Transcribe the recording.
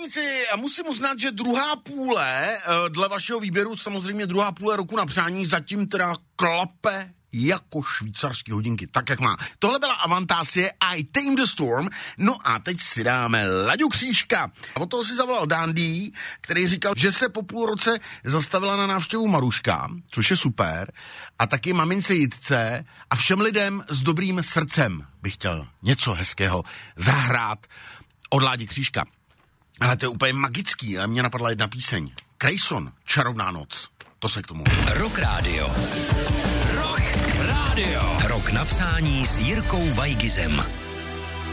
Zdravotníci, a musím uznat, že druhá půle, dle vašeho výběru, samozřejmě druhá půle roku na přání, zatím teda klape jako švýcarský hodinky, tak jak má. Tohle byla Avantasie, I Tame the Storm, no a teď si dáme Laďu Křížka. A od toho si zavolal Dandy, který říkal, že se po půl roce zastavila na návštěvu Maruška, což je super, a taky mamince Jitce a všem lidem s dobrým srdcem bych chtěl něco hezkého zahrát od Ládi Křížka. Ale to je úplně magický, ale mě napadla jedna píseň. Krejson, Čarovná noc. To se k tomu. Rock Radio. Rock Radio. Rok na přání s Jirkou Vajgizem.